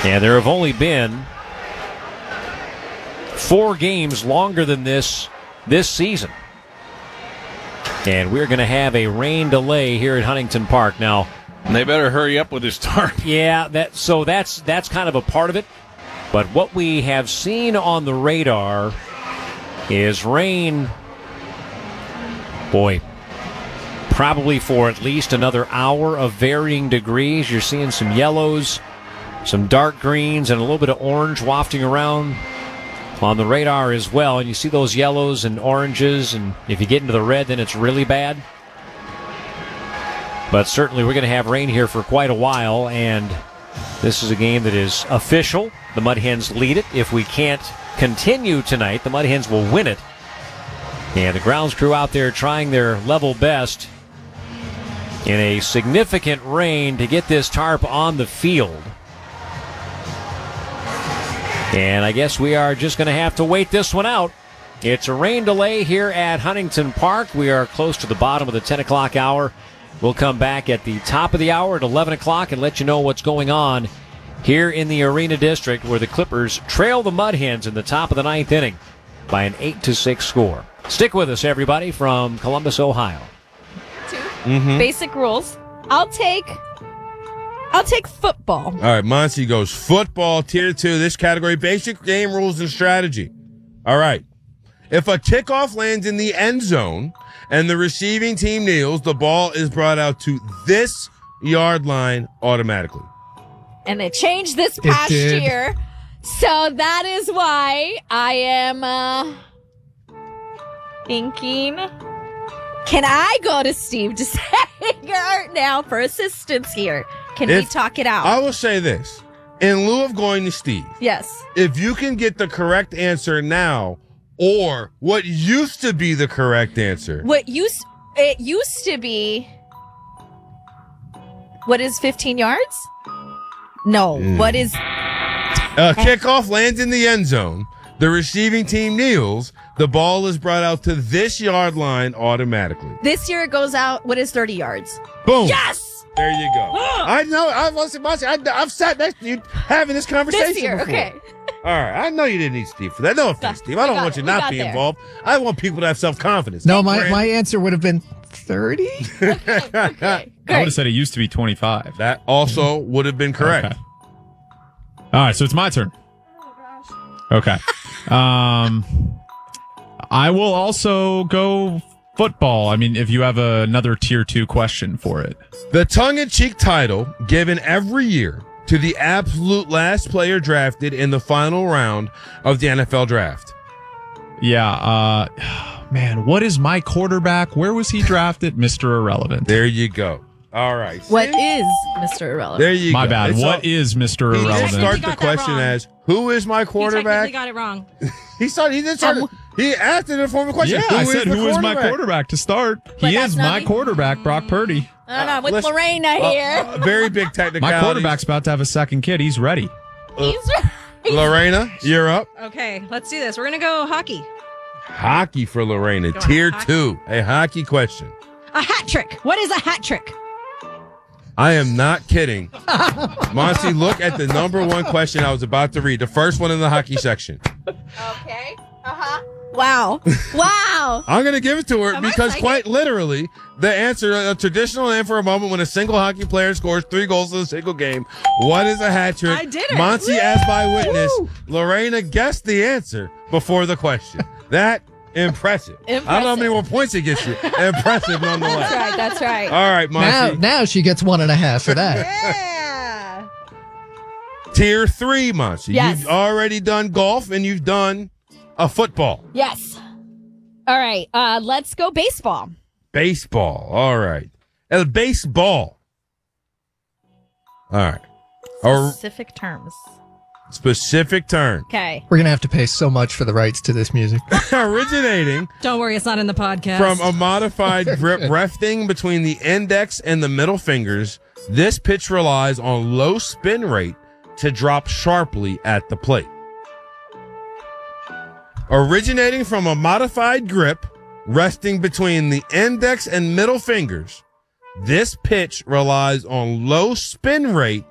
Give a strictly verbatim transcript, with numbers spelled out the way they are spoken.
And there have only been four games longer than this this season. And we're going to have a rain delay here at Huntington Park. Now, they better hurry up with this tarp. Yeah, that so that's that's kind of a part of it. But what we have seen on the radar is rain, boy, probably for at least another hour of varying degrees. You're seeing some yellows, some dark greens, and a little bit of orange wafting around on the radar as well. And you see those yellows and oranges, and if you get into the red, then it's really bad. But certainly we're going to have rain here for quite a while, and this is a game that is official. The Mud Hens lead it. If we can't continue tonight, the Mud Hens will win it. And the grounds crew out there trying their level best in a significant rain to get this tarp on the field. And I guess we are just going to have to wait this one out. It's a rain delay here at Huntington Park. We are close to the bottom of the ten o'clock hour. We'll come back at the top of the hour at eleven o'clock and let you know what's going on here in the Arena District, where the Clippers trail the Mud Hens in the top of the ninth inning by an eight to six score. Stick with us, everybody, from Columbus, Ohio. Two Mm-hmm. basic rules. I'll take I'll take football. All right, Monty goes football, tier two, this category, basic game rules and strategy. All right. If a kickoff lands in the end zone and the receiving team kneels, the ball is brought out to this yard line automatically. And they changed this past did. year. So that is why I am uh, thinking, can I go to Steve DeSager now for assistance here? Can we If- talk it out? I will say this. In lieu of going to Steve, yes. if you can get the correct answer now, or what used to be the correct answer. What used it used to be, what is fifteen yards? No. Mm. What is A kickoff lands in the end zone. The receiving team kneels. The ball is brought out to this yard line automatically. this year? It goes out. What is thirty yards? Boom. Yes. There you go. I know. I've, I've, I've sat next to you having this conversation This year. before. Okay. All right. I know you didn't need Steve for that. No offense, Steve. I We don't got want it. you We not got be there. involved. I want people to have self-confidence. No, my, Brand- my answer would have been thirty. Okay. I would have Great. said it used to be twenty-five. That also would have been correct. Okay. All right, so it's my turn. Okay. Um, I will also go football. I mean, if you have a, another tier two question for it. The tongue-in-cheek title given every year to the absolute last player drafted in the final round of the N F L draft. Yeah. Uh, man, what is my quarterback? Where was he drafted? Mister Irrelevant. There you go. All right. What See? is Mister Irrelevant? There you My go. bad. It's What all- is Mister He did Irrelevant? start You the got that question wrong. as, who is my You quarterback? technically got it wrong. He started. He did start. Um, he asked it in the form of a question. Yeah, who I is said the who is my quarterback to start. But He that's is not my me. quarterback, Brock Purdy. I don't know. With let's- Lorena Uh, here. uh, very big technicality. My quarterback's about to have a second kid. He's ready. He's right. Lorena, you're up. Okay, let's do this. We're going to go hockey. Hockey for Lorena. Go Tier hockey. two. A hockey question. A hat trick. What is a hat trick? I am not kidding. Monty, look at the number one question I was about to read. The first one in the hockey section. Okay. Uh-huh. Wow. Wow. I'm going to give it to her Am I because psychic? quite literally, the answer, a traditional name for a moment when a single hockey player scores three goals in a single game. What is a hat trick? I did it. Monty, Woo! as by witness, Lorena guessed the answer before the question. That, impressive. I don't know how many more points it gets you. Impressive nonetheless. That's right. That's right. All right, Now, Monty. now she gets one and a half for that. Yeah. Tier three, Monty. Yes. You've already done golf and you've done a football. Yes. All right. Uh, let's go baseball. Baseball. All right. El baseball. All right. A Specific terms. specific term. Okay. We're going to have to pay so much for the rights to this music. Originating Don't worry, it's not in the podcast. from a modified grip resting between the index and the middle fingers, this pitch relies on low spin rate to drop sharply at the plate. Originating from a modified grip resting between the index and middle fingers, this pitch relies on low spin rate